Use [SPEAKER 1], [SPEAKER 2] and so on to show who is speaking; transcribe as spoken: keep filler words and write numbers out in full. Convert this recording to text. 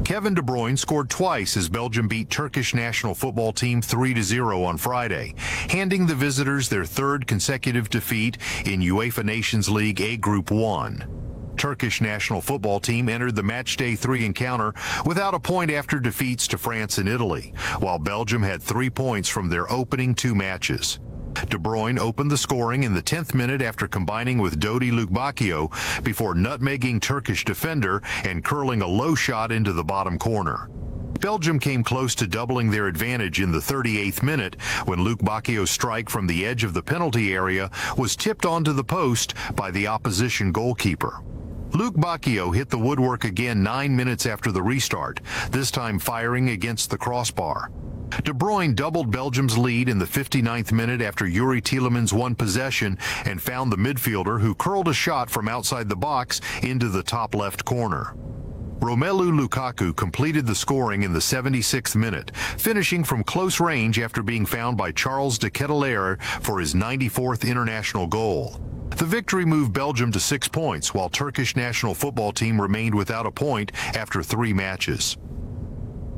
[SPEAKER 1] Kevin De Bruyne scored twice as Belgium beat Turkish national football team three to zero on Friday, handing the visitors their third consecutive defeat in UEFA Nations League A Group one. Turkish national football team entered the matchday three encounter without a point after defeats to France and Italy, while Belgium had three points from their opening two matches. De Bruyne opened the scoring in the tenth minute after combining with Dodi Lukebakio before nutmegging Turkish defender and curling a low shot into the bottom corner. Belgium came close to doubling their advantage in the thirty-eighth minute when Lukebakio's strike from the edge of the penalty area was tipped onto the post by the opposition goalkeeper. Lukebakio hit the woodwork again nine minutes after the restart, this time firing against the crossbar. De Bruyne doubled Belgium's lead in the fifty-ninth minute after Yuri Tielemans won possession and found the midfielder who curled a shot from outside the box into the top left corner. Romelu Lukaku completed the scoring in the seventy-sixth minute, finishing from close range after being found by Charles de Ketelaere for his ninety-fourth international goal. The victory moved Belgium to six points, while Turkish national football team remained without a point after three matches.